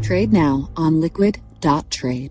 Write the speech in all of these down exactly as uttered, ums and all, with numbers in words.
Trade now on liquid dot trade.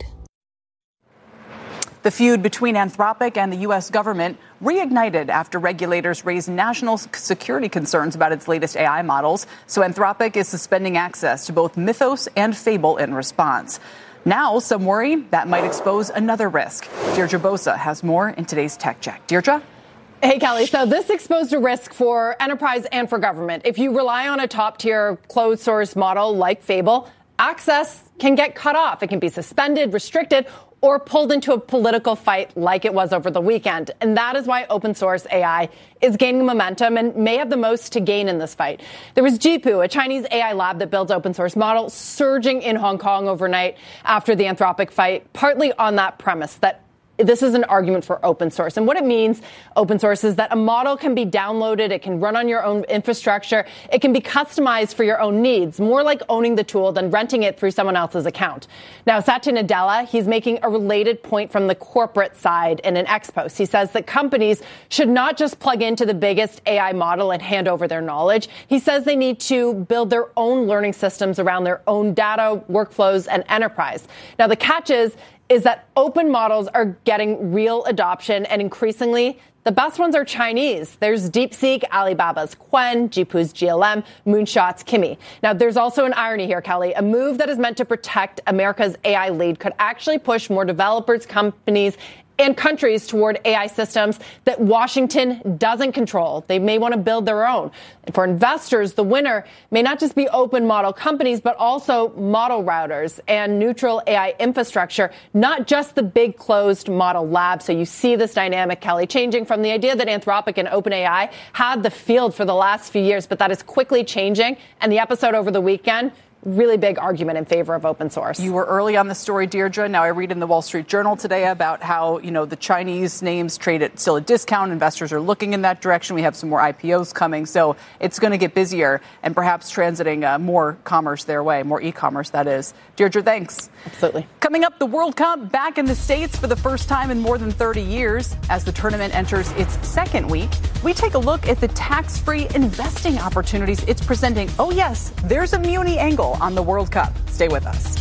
The feud between Anthropic and the U S government reignited after regulators raised national security concerns about its latest A I models. So Anthropic is suspending access to both Mythos and Fable in response. Now, some worry that might expose another risk. Deirdre Bosa has more in today's Tech Check. Deirdre? Hey, Kelly. So this exposed a risk for enterprise and for government. If you rely on a top-tier closed-source model like Fable, access can get cut off. It can be suspended, restricted, or pulled into a political fight like it was over the weekend. And that is why open source A I is gaining momentum and may have the most to gain in this fight. There was Jipu, a Chinese A I lab that builds open source models, surging in Hong Kong overnight after the Anthropic fight, partly on that premise that this is an argument for open source. And what it means, open source, is that a model can be downloaded, it can run on your own infrastructure, it can be customized for your own needs, more like owning the tool than renting it through someone else's account. Now, Satya Nadella, he's making a related point from the corporate side in an X post. He says that companies should not just plug into the biggest A I model and hand over their knowledge. He says they need to build their own learning systems around their own data, workflows, and enterprise. Now, the catch is, is that open models are getting real adoption, and increasingly, the best ones are Chinese. There's DeepSeek, Alibaba's Qwen, Jipu's G L M, Moonshot's Kimi. Now, there's also an irony here, Kelly. A move that is meant to protect America's A I lead could actually push more developers, companies, and countries toward A I systems that Washington doesn't control. They may want to build their own. And for investors, the winner may not just be open model companies, but also model routers and neutral A I infrastructure, not just the big closed model labs. So you see this dynamic, Kelly, changing from the idea that Anthropic and OpenAI had the field for the last few years, but that is quickly changing. And the episode over the weekend, really big argument in favor of open source. You were early on the story, Deirdre. Now I read in the Wall Street Journal today about how, you know, the Chinese names trade at still a discount. Investors are looking in that direction. We have some more I P Os coming. So it's going to get busier and perhaps transiting uh, more commerce their way, more e-commerce, that is. Deirdre, thanks. Absolutely. Coming up, the World Cup back in the States for the first time in more than thirty years. As the tournament enters its second week, we take a look at the tax-free investing opportunities it's presenting. Oh, yes, there's a Muni angle on the World Cup. Stay with us.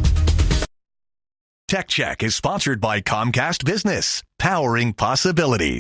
Tech Check is sponsored by Comcast Business, powering possibilities.